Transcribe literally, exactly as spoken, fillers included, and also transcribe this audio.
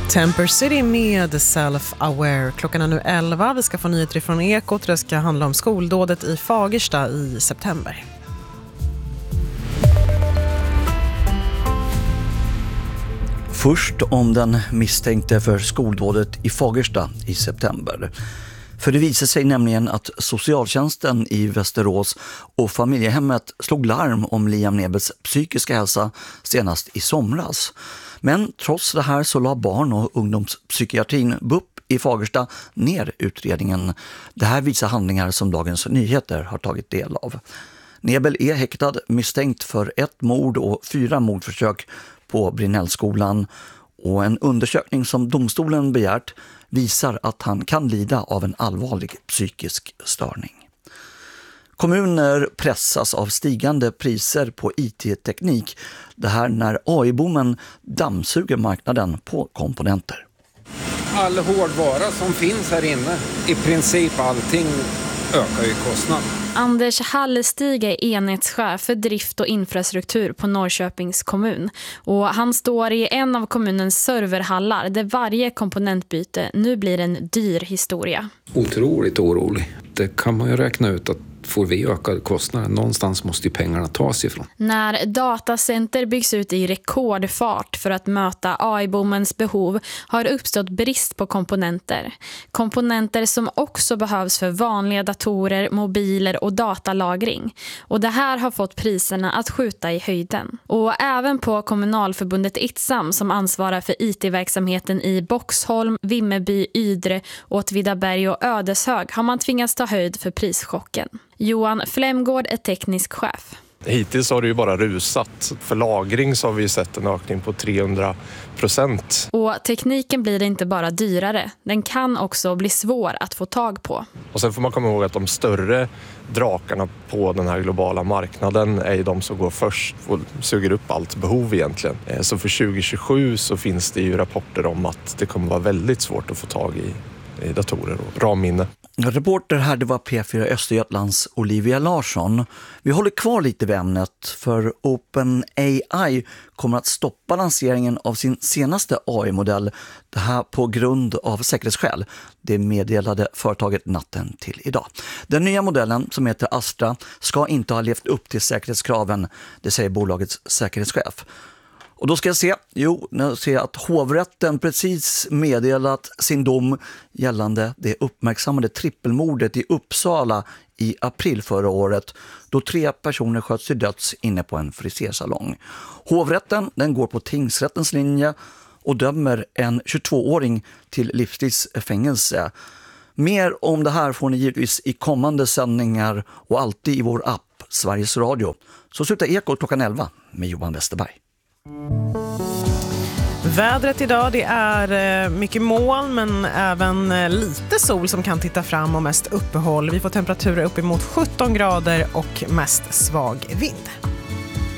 Temper City med Self-Aware. Klockan är nu elva. Vi ska få nyheter från Ekot. Det ska handla om skoldådet i Fagersta i september. Först om den misstänkte för skoldådet i Fagersta i september. För det visade sig nämligen att socialtjänsten i Västerås och familjehemmet slog larm om Liam Nebels psykiska hälsa senast i somras. Men trots det här så la barn- och ungdomspsykiatrin B U P i Fagersta ner utredningen. Det här visar handlingar som Dagens Nyheter har tagit del av. Nebel är häktad misstänkt för ett mord och fyra mordförsök på Brinnellskolan, och en undersökning som domstolen begärt visar att han kan lida av en allvarlig psykisk störning. Kommuner pressas av stigande priser på I T-teknik. Det här när A I-boomen dammsuger marknaden på komponenter. All hårdvara som finns här inne, i princip allting, ökar ju kostnad. Anders Hallestig är enhetschef för drift och infrastruktur på Norrköpings kommun. Och han står i en av kommunens serverhallar där varje komponentbyte nu blir en dyr historia. Otroligt orolig. Det kan man ju räkna ut att får vi ökade kostnader. Någonstans måste ju pengarna tas ifrån. När datacenter byggs ut i rekordfart för att möta A I-boomens behov har uppstått brist på komponenter. Komponenter som också behövs för vanliga datorer, mobiler och datalagring. Och det här har fått priserna att skjuta i höjden. Och även på kommunalförbundet Itsam som ansvarar för I T-verksamheten i Boxholm, Vimmerby, Ydre, Åtvidaberg och Ödeshög har man tvingats ta höjd för prischocken. Johan Flemgård är teknisk chef. Hittills har det ju bara rusat. För lagring så har vi sett en ökning på trehundra procent. Och tekniken blir inte bara dyrare. Den kan också bli svår att få tag på. Och sen får man komma ihåg att de större drakarna på den här globala marknaden är de som går först och suger upp allt behov egentligen. Så för tjugo tjugosju så finns det ju rapporter om att det kommer vara väldigt svårt att få tag i, i datorer och ramminne. Reporter här, det var P fyra Östergötlands Olivia Larsson. Vi håller kvar lite vid ämnet, för OpenAI kommer att stoppa lanseringen av sin senaste A I-modell. Det här på grund av säkerhetsskäl. Det meddelade företaget natten till idag. Den nya modellen, som heter Astra, ska inte ha levt upp till säkerhetskraven, det säger bolagets säkerhetschef. Och då ska jag se, jo, nu ser jag att hovrätten precis meddelat sin dom gällande det uppmärksammade trippelmordet i Uppsala i april förra året, då tre personer sköts till döds inne på en frisersalong. Hovrätten, den går på tingsrättens linje och dömer en tjugotvååring till livstidsfängelse. Mer om det här får ni givetvis i kommande sändningar och alltid i vår app Sveriges Radio. Så slutar Ekot klockan elva med Johan Westerberg. Vädret idag, det är mycket moln men även lite sol som kan titta fram och mest uppehåll. Vi får temperaturer upp emot sjutton grader och mest svag vind.